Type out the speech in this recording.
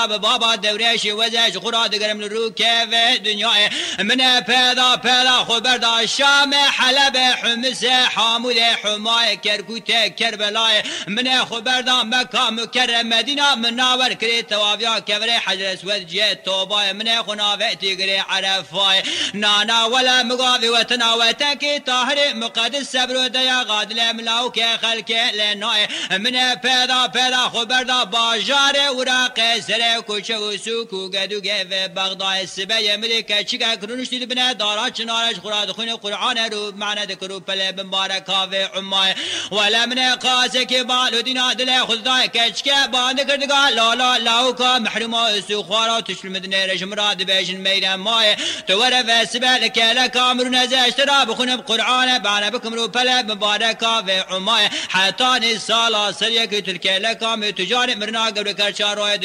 بابا دوريش وزاج قراد قرم الروكة في دنيا من پیدا خبردا الشام حلب حمص حامود حماي كركوت كربلاء من خبردا مكة مكرم مدينة من ناور كريت توابيا كبري حجر اسود جيت توباي من خنافئتي قري عرفاي نانا ولا مقافي وتناوتك طاهر مقدس سبرو ديا غادل ملاوك خلق لناي من پیدا خبردا باجار وراق سر کوچه و سوک و گدوگه و بغداد سبه امریکا چیکا کرونش دید بنا دارا چنارش خوراد خون قرآن رو معنی دکرو پله بمبارکا و عمای ولا من قاسه که بالو دینا دل خدای کچکه باند کردگا لالا لاوکا محروم سوخوارا تشل مدنه رجم راد بیشن میرم مای توره و سبه لکه کامرو نزشت را بخونم قرآن بنا بکم رو پله بمبارکا و عمای حتی نسالا سریه که تلکه لکام تجار مرنا قبل کرچا روی